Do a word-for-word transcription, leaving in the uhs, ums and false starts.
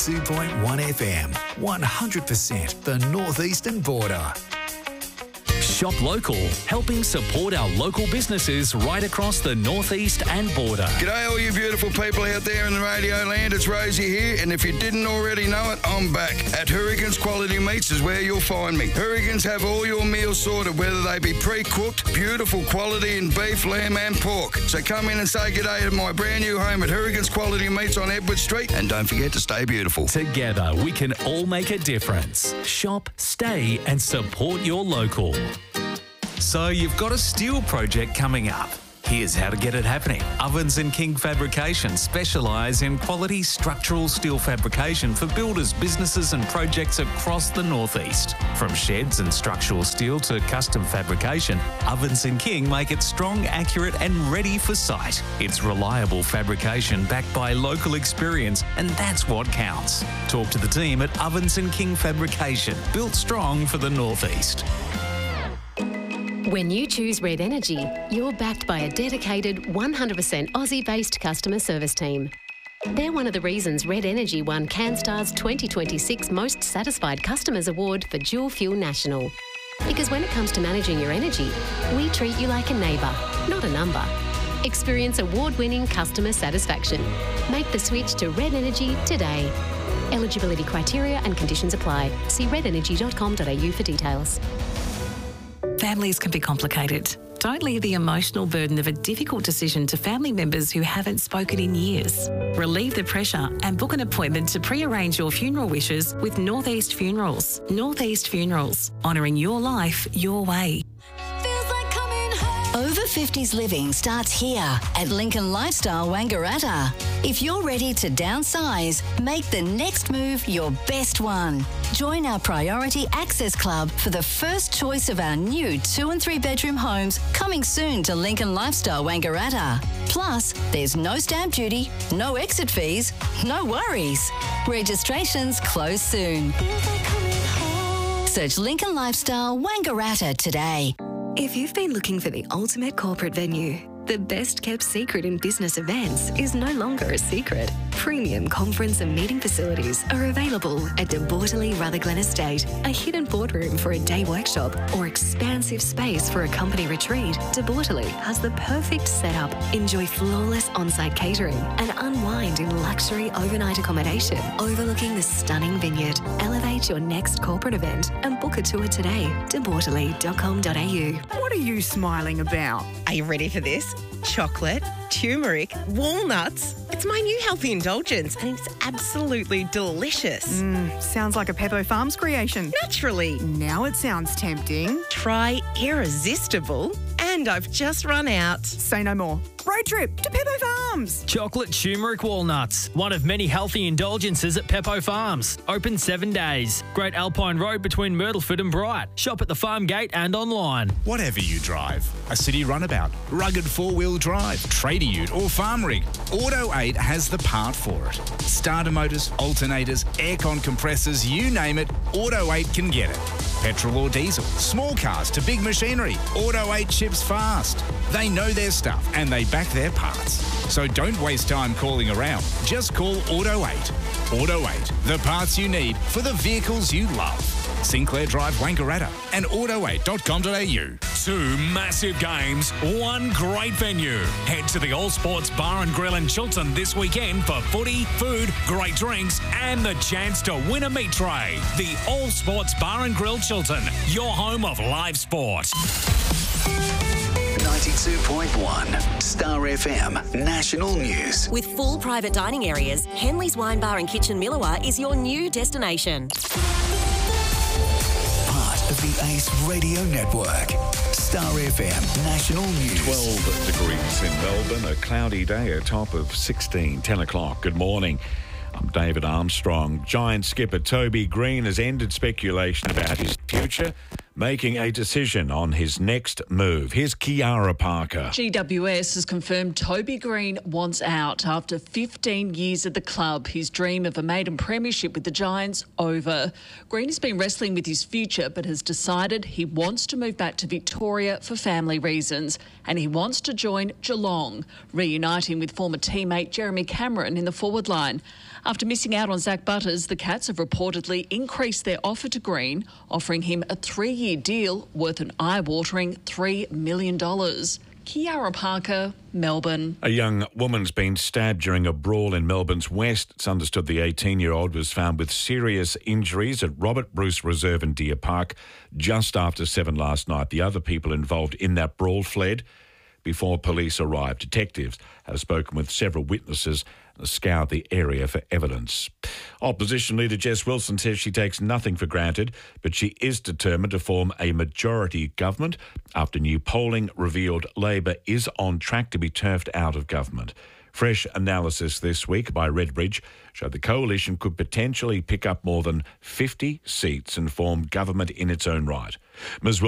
ninety-two point one F M, one hundred percent the northeastern border. Shop local, helping support our local businesses right across the northeast and border. G'day all you beautiful people out there in the radio land, it's Rosie here, and if you didn't already know it, I'm back. At Hurricanes Quality Meats is where you'll find me. Hurricanes have all your meals sorted, whether they be pre-cooked, beautiful quality in beef, lamb and pork. So come in and say g'day to my brand new home at Hurricanes Quality Meats on Edward Street, and don't forget to stay beautiful. Together we can all make a difference. Shop, stay and support your local. So you've got a steel project coming up. Here's how to get it happening. Ovens and King Fabrication specialise in quality structural steel fabrication for builders, businesses and projects across the northeast. From sheds and structural steel to custom fabrication, Ovens and King make it strong, accurate and ready for site. It's reliable fabrication backed by local experience, and that's what counts. Talk to the team at Ovens and King Fabrication, built strong for the northeast. When you choose Red Energy, you're backed by a dedicated one hundred percent Aussie-based customer service team. They're one of the reasons Red Energy won CanStar's twenty twenty-six Most Satisfied Customers Award for Dual Fuel National. Because when it comes to managing your energy, we treat you like a neighbour, not a number. Experience award-winning customer satisfaction. Make the switch to Red Energy today. Eligibility criteria and conditions apply. See red energy dot com dot a u for details. Families can be complicated. Don't leave the emotional burden of a difficult decision to family members who haven't spoken in years. Relieve the pressure and book an appointment to pre-arrange your funeral wishes with Northeast Funerals. Northeast Funerals, honouring your life your way. Over fifties living starts here at Lincoln Lifestyle Wangaratta. If you're ready to downsize, make the next move your best one. Join our Priority Access Club for the first choice of our new two and three bedroom homes coming soon to Lincoln Lifestyle Wangaratta. Plus, there's no stamp duty, no exit fees, no worries. Registrations close soon. Search Lincoln Lifestyle Wangaratta today. If you've been looking for the ultimate corporate venue, the best kept secret in business events is no longer a secret. Premium conference and meeting facilities are available at De Bortoli Rutherglen Estate. A hidden boardroom for a day workshop or expansive space for a company retreat, De Bortoli has the perfect setup. Enjoy flawless on-site catering and unwind in luxury overnight accommodation overlooking the stunning vineyard. Elevate your next corporate event and book a tour today. de bortoli dot com dot a u. What are you smiling about? Are you ready for this? Chocolate, turmeric, walnuts. It's my new healthy indulgence and it's absolutely delicious. Mm, sounds like a Peppo Farms creation. Naturally. Now it sounds tempting. Try Irresistible, and I've just run out. Say no more. Road trip to Peppo Farms. Chocolate turmeric walnuts, one of many healthy indulgences at Peppo Farms. Open seven days. Great Alpine Road between Myrtleford and Bright. Shop at the farm gate and online. Whatever you drive, a city runabout, rugged four-wheel drive, trader ute or farm rig, Auto eight has the part for it. Starter motors, alternators, aircon compressors, you name it, Auto eight can get it. Petrol or diesel, small cars to big machinery, Auto eight ships fast. They know their stuff and they back their parts. So don't waste time calling around. Just call Auto eight. Auto eight, the parts you need for the vehicles you love. Sinclair Drive, Wangaratta and auto eight dot com dot a u. Two massive games, one great venue. Head to the All Sports Bar and Grill in Chiltern this weekend for footy, food, great drinks and the chance to win a meat tray. The All Sports Bar and Grill Chiltern, your home of live sport. ninety-two point one Star F M National News. With full private dining areas, Henley's Wine Bar and Kitchen Milawa is your new destination. Part of the Ace Radio Network. Star F M National News. twelve degrees in Melbourne, a cloudy day, a top of sixteen, ten o'clock. Good morning. I'm David Armstrong. Giant skipper Toby Green has ended speculation about his future making a decision on his next move. Here's Kiara Parker. G W S has confirmed Toby Green wants out after fifteen years at the club. His dream of a maiden premiership with the Giants over. Green has been wrestling with his future but has decided he wants to move back to Victoria for family reasons, and he wants to join Geelong, reuniting with former teammate Jeremy Cameron in the forward line. After missing out on Zach Butters, the Cats have reportedly increased their offer to Green, offering him a three-year deal worth an eye-watering three million dollars. Kiara Parker, Melbourne. A young woman's been stabbed during a brawl in Melbourne's west. It's understood the eighteen-year-old was found with serious injuries at Robert Bruce Reserve in Deer Park just after seven last night. The other people involved in that brawl fled before police arrived. Detectives have spoken with several witnesses and scoured the area for evidence. Opposition leader Jess Wilson says she takes nothing for granted, but she is determined to form a majority government after new polling revealed Labor is on track to be turfed out of government. Fresh analysis this week by Redbridge showed the coalition could potentially pick up more than fifty seats and form government in its own right. Miz